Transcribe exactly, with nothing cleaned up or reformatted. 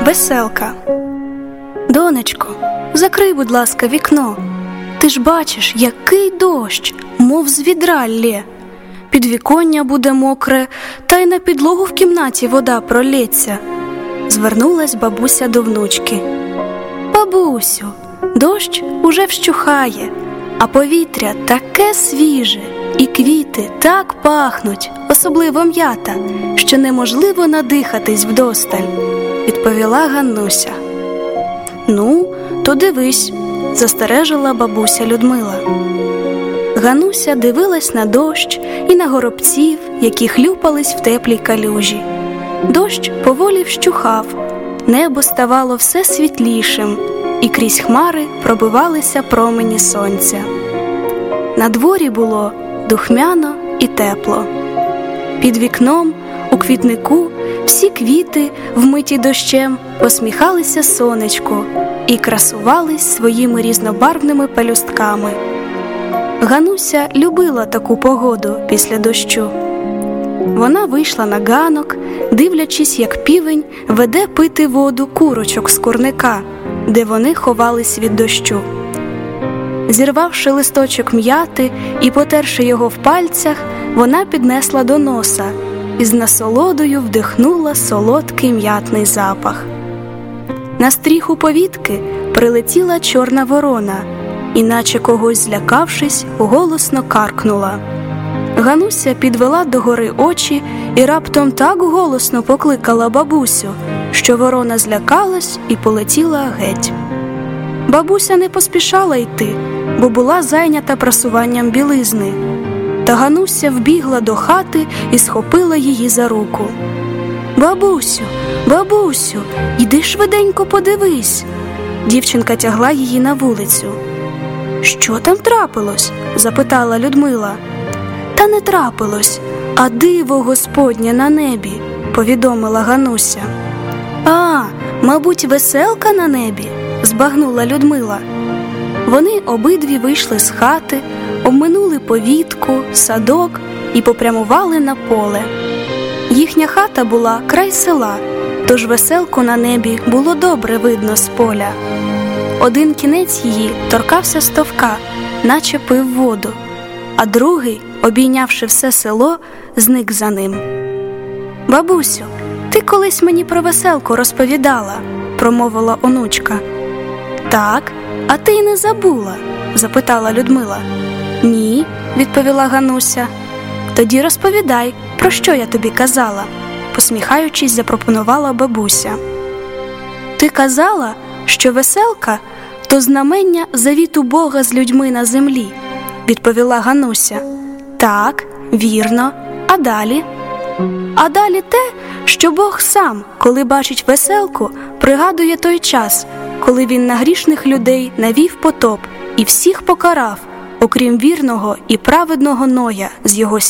Веселка. Донечко, закрий, будь ласка, вікно. Ти ж бачиш, який дощ, мов з відра лє. Підвіконня буде мокре, та й на підлогу в кімнаті вода пролється. Звернулась бабуся до внучки. Бабусю, дощ уже вщухає, а повітря таке свіже, і квіти так пахнуть, особливо м'ята, що неможливо надихатись вдосталь, відповіла Ганнуся. Ну, то дивись, застережила бабуся Людмила. Ганнуся дивилась на дощ і на горобців, які хлюпались в теплій калюжі. Дощ поволі вщухав, небо ставало все світлішим, і крізь хмари пробивалися промені сонця. На дворі було духмяно і тепло. Під вікном, у квітнику, всі квіти, вмиті дощем, посміхалися сонечку і красувались своїми різнобарвними пелюстками. Ганнуся любила таку погоду після дощу. Вона вийшла на ганок, дивлячись, як півень веде пити воду курочок з курника, де вони ховались від дощу. Зірвавши листочок м'яти і потерши його в пальцях, вона піднесла до носа і з насолодою вдихнула солодкий м'ятний запах. На стріху повітки прилетіла чорна ворона і, наче когось злякавшись, голосно каркнула. Ганнуся підвела догори очі і раптом так голосно покликала бабусю, що ворона злякалась і полетіла геть. Бабуся не поспішала йти, бо була зайнята прасуванням білизни. Та Ганнуся вбігла до хати і схопила її за руку. «Бабусю, бабусю, йди швиденько подивись!» Дівчинка тягла її на вулицю. «Що там трапилось?» – запитала Людмила. «Та не трапилось, а диво Господнє на небі», – повідомила Ганнуся. «А, мабуть, веселка на небі?» – збагнула Людмила. Вони обидві вийшли з хати, обминули повітку, садок і попрямували на поле. Їхня хата була край села, тож веселку на небі було добре видно з поля. Один кінець її торкався стовка, наче пив воду, а другий, обійнявши все село, зник за ним. «Бабусю, ти колись мені про веселку розповідала», – промовила онучка. «Так, а ти й не забула?» – запитала Людмила. «Ні», – відповіла Ганнуся. «Тоді розповідай, про що я тобі казала», – посміхаючись, запропонувала бабуся. «Ти казала, що веселка – то знамення завіту Бога з людьми на землі», – відповіла Ганнуся. «Так, вірно. А далі?» «А далі те, що Бог сам, коли бачить веселку, пригадує той час, коли він на грішних людей навів потоп і всіх покарав, окрім вірного і праведного Ноя з його